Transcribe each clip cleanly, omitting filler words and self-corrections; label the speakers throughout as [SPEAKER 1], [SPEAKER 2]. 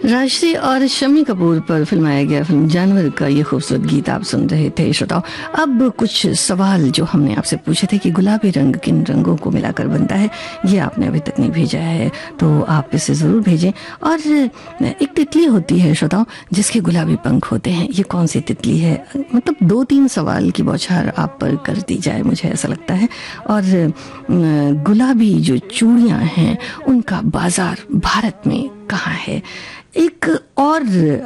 [SPEAKER 1] राजश्री और शम्मी कपूर पर फिल्माया गया फिल्म जानवर का ये खूबसूरत गीत आप सुन रहे थे श्रोताओ। अब कुछ सवाल जो हमने आपसे पूछे थे कि गुलाबी रंग किन रंगों को मिलाकर बनता है, ये आपने अभी तक नहीं भेजा है तो आप इसे ज़रूर भेजें। और एक तितली होती है श्रोताओ जिसके गुलाबी पंख होते हैं, ये कौन सी तितली है? मतलब 2-3 सवाल की बौछार आप पर कर दी जाए, मुझे ऐसा लगता है। और गुलाबी जो चूड़ियाँ हैं उनका बाजार भारत में कहाँ है? एक और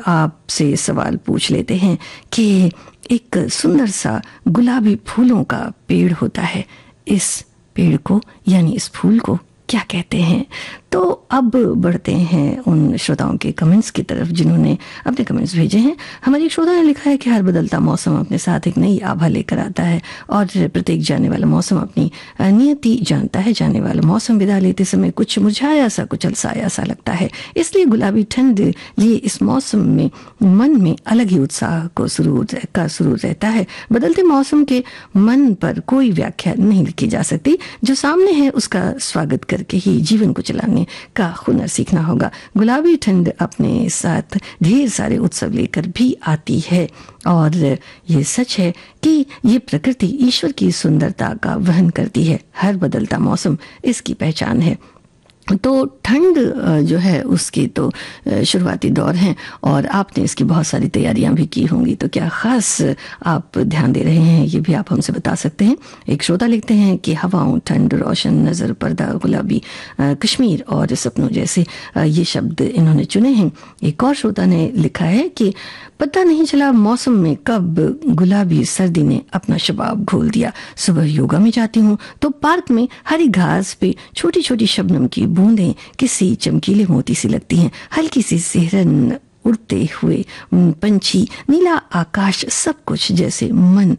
[SPEAKER 1] आपसे सवाल पूछ लेते हैं कि एक सुंदर सा गुलाबी फूलों का पेड़ होता है, इस पेड़ को यानी इस फूल को क्या कहते हैं? तो अब बढ़ते हैं उन श्रोताओं के कमेंट्स की तरफ जिन्होंने अपने कमेंट्स भेजे हैं। हमारी श्रोता ने लिखा है कि हर बदलता मौसम अपने साथ एक नई आभा लेकर आता है और प्रत्येक जाने वाला मौसम अपनी नियति जानता है। जाने वाला मौसम विदा लेते समय कुछ मुरझाया सा, कुछ अलसाया सा लगता है, इसलिए गुलाबी ठंड लिए इस मौसम में मन में अलग ही उत्साह का सुरूर रहता है। बदलते मौसम के मन पर कोई व्याख्या नहीं लिखी जा सकती, जो सामने है उसका स्वागत करके ही जीवन को चलाने का हुनर सीखना होगा। गुलाबी ठंड अपने साथ ढेर सारे उत्सव लेकर भी आती है और ये सच है कि ये प्रकृति ईश्वर की सुंदरता का वहन करती है। हर बदलता मौसम इसकी पहचान है। तो ठंड जो है उसके तो शुरुआती दौर हैं और आपने इसकी बहुत सारी तैयारियां भी की होंगी, तो क्या खास आप ध्यान दे रहे हैं ये भी आप हमसे बता सकते हैं। एक श्रोता लिखते हैं कि हवाओं, ठंड, रोशन, नज़र, पर्दा, गुलाबी, कश्मीर और सपनों जैसे ये शब्द इन्होंने चुने हैं। एक और श्रोता ने लिखा है कि पता नहीं चला मौसम में कब गुलाबी सर्दी ने अपना शबाब घोल दिया। सुबह योगा में जाती हूँ तो पार्क में हरी घास पे छोटी छोटी शबनम की बूंदें किसी चमकीले मोती सी लगती हैं। हल्की सी सिहरन, उड़ते हुए पंछी, नीला आकाश, सब कुछ जैसे मन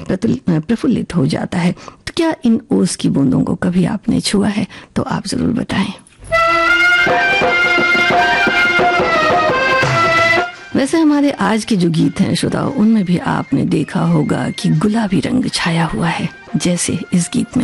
[SPEAKER 1] प्रफुल्लित हो जाता है। तो क्या इन ओस की बूंदों को कभी आपने छुआ है? तो आप जरूर बताएं। वैसे हमारे आज के जो गीत हैं श्रोताओं, उनमें भी आपने देखा होगा कि गुलाबी रंग छाया हुआ है, जैसे इस गीत में।